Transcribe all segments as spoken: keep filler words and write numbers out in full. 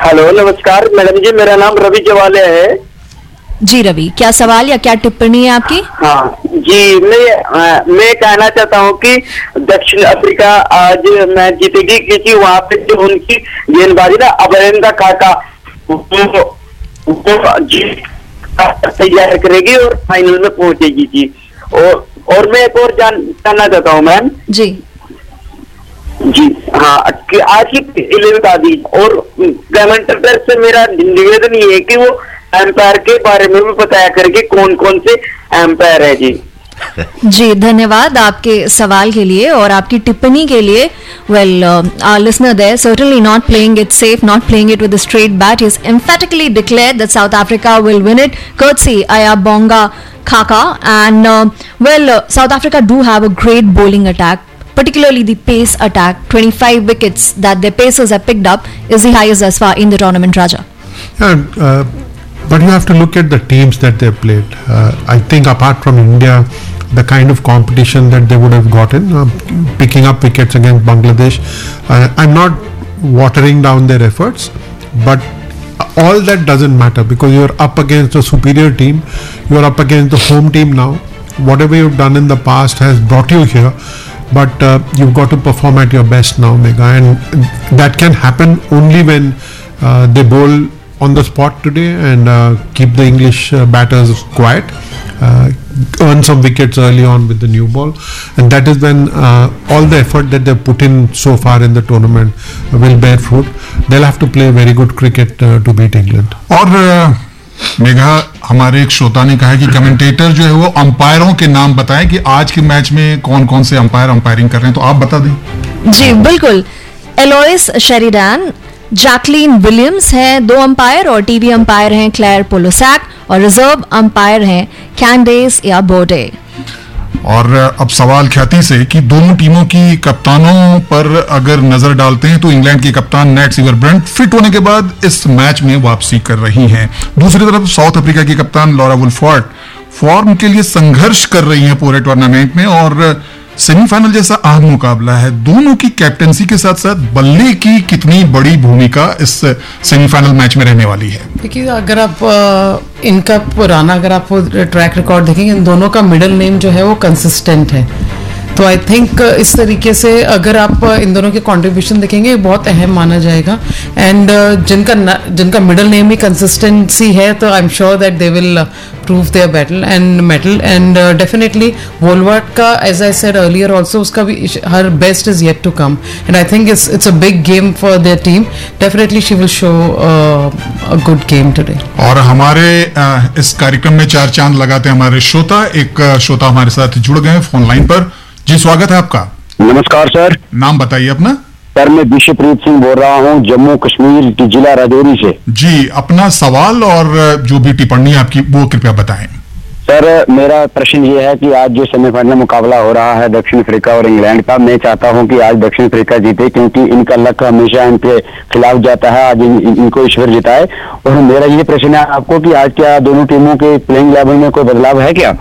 Hello नमस्कार madam जी, मेरा नाम रवि जवालिया है। जी रवि, क्या सवाल या क्या टिप्पणी है आपकी? हाँ जी, मैं आ, मैं कहना चाहता हूँ कि दक्षिण अफ्रीका आज मैच जीतेगी क्योंकि वहाँ पे जो उनकी गेंदबाजी ना अबरिंदा काका वो जीत तैयार करेगी और फाइनल में पहुंचेगी जी। और और मैं एक और जान जानना चाहता हूँ मैम जी जी हाँ कि आज की इलेवन आ दी और कमेंटेटर से मेरा निवेदन ये है कि वो एम्पायर के बारे में भी बताया करके कौन कौन से एम्पायर है जी। जी धन्यवाद आपके सवाल के लिए और आपकी टिप्पणी के लिए। Well our listener there certainly not playing it safe, not playing it with a straight bat. He has emphatically declared that South Africa will win it courtesy Ayabonga Khaka. And uh, well uh, South Africa do have a great bowling attack, particularly the pace attack. twenty-five wickets that their pacers have picked up is the highest thus far in the tournament, Raja. Yeah, uh, but you have to look at the teams that they played. Uh, I think apart from India, the kind of competition that they would have gotten, uh, picking up wickets against Bangladesh, uh, I'm not watering down their efforts, but all that doesn't matter because you're up against a superior team, you're up against the home team now. Whatever you've done in the past has brought you here, but uh, you've got to perform at your best now, Megha, and that can happen only when uh, they bowl on the spot today and uh, keep the English uh, batters quiet, uh, earn some wickets early on with the new ball, and that is when uh, all the effort that they've put in so far in the tournament will bear fruit. They'll have to play very good cricket uh, to beat England. और मेघा, हमारे एक श्रोता ने कहा कि commentator जो है वो अंपायरों के नाम बताएं कि आज के मैच में कौन कौन से अंपायर अंपायरिंग कर रहे हैं, तो आप बता दें। जी बिल्कुल, एलोइस शेरिडान, जैकलीन विलियम्स हैं दो अंपायर और टीवी अंपायर हैं क्लेयर पोलोसैक और रिजर्व अंपायर हैं कैंडेस या बोर्डे। और अब सवाल ख्याति से कि दोनों टीमों की कप्तानों पर अगर नजर डालते हैं तो इंग्लैंड की कप्तान नैट सीवरब्रंट फिट होने के बाद इस मैच में वापसी कर रही हैं। दूसरी तरफ साउथ अफ्रीका की कप्तान लॉरा वुल्फोर्ड फॉर्म के लिए संघर्ष कर रही हैं पूरे टूर्नामेंट में और सेमीफाइनल जैसा अहम मुकाबला है। दोनों की कैप्टेंसी के साथ साथ बल्ले की कितनी बड़ी भूमिका इस सेमीफाइनल मैच में रहने वाली है? देखिए, अगर आप इनका पुराना अगर आप ट्रैक रिकॉर्ड देखेंगे, इन दोनों का मिडिल नेम जो है वो कंसिस्टेंट है, तो आई थिंक इस तरीके से अगर आप इन दोनों के कंट्रीब्यूशन देखेंगे बहुत अहम माना जाएगा। एंड जिनका जिनका मिडिल नेम ही कंसिस्टेंसी है तो I am sure that they will prove there battle and metal and definitely वोलवर्ट का, as I said earlier also, उसका भी her best is yet to come and I think it's it's a big game for their team. Definitely she will show a good game today. और हमारे uh, इस कार्यक्रम में चार चांद लगाते हैं हमारे श्रोता। एक uh, श्रोता हमारे साथ जुड़ गए फोन लाइन पर। जी स्वागत है आपका। नमस्कार सर। नाम बताइए अपना। सर मैं विश्वप्रीत सिंह बोल रहा हूँ जम्मू कश्मीर जिला राजौरी से। जी अपना सवाल और जो भी टिप्पणी आपकी वो कृपया बताएं। सर मेरा प्रश्न ये है कि आज जो सेमीफाइनल मुकाबला हो रहा है दक्षिण अफ्रीका और इंग्लैंड का, मैं चाहता हूं कि आज दक्षिण अफ्रीका जीते क्योंकि इनका लक हमेशा इनके खिलाफ जाता है। आज इन, इन, इनको ईश्वर जिताए। और मेरा ये प्रश्न है आपको कि आज क्या दोनों टीमों के प्लेइंग लेवल में कोई बदलाव है क्या?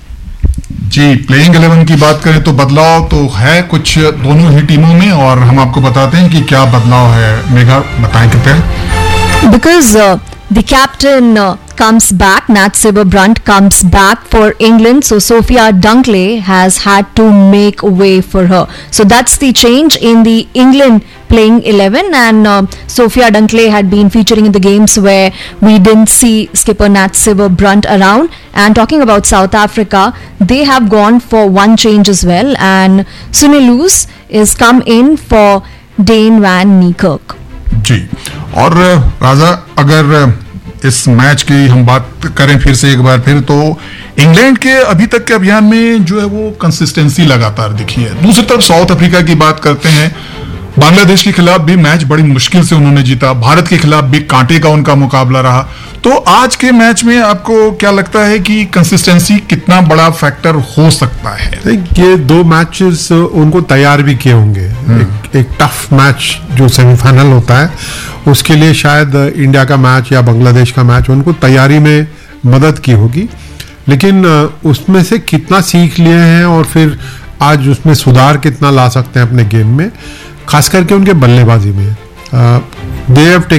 जी प्लेइंग इलेवन की बात करें तो बदलाव तो है कुछ दोनों ही टीमों में और हम आपको बताते हैं कि क्या बदलाव है। मेघा बताएं कृपया। Because uh, the captain uh, comes back, Nat Sciver-Brunt comes back for England, so Sophia Dunkley has had to make way for her. So that's the change in the England playing eleven, and uh, Sophia Dunkley had been featuring in the games where we didn't see skipper Nat Sciver-Brunt around. And talking about South Africa, they have gone for one change as well, and Sunilus is come in for Dane van Niekerk. जी और राजा अगर इस match की हम बात करें फिर से एक बार फिर तो इंग्लैंड के अभी तक के अभियान में जो है वो कंसिस्टेंसी लगातार दिखी है। दूसरी तरफ साउथ अफ्रीका की बात करते हैं, बांग्लादेश के खिलाफ भी मैच बड़ी मुश्किल से उन्होंने जीता, भारत के खिलाफ भी कांटे का उनका मुकाबला रहा। तो आज के मैच में आपको क्या लगता है कि कंसिस्टेंसी कितना बड़ा फैक्टर हो सकता है? ये दो मैचेस उनको तैयार भी किए होंगे। एक, एक टफ मैच जो सेमीफाइनल होता है उसके लिए शायद इंडिया का मैच या बांग्लादेश का मैच उनको तैयारी में मदद की होगी, लेकिन उसमें से कितना सीख लिए हैं और फिर आज उसमें सुधार कितना ला सकते हैं अपने गेम में, खास करके उनके बल्लेबाजी में। They have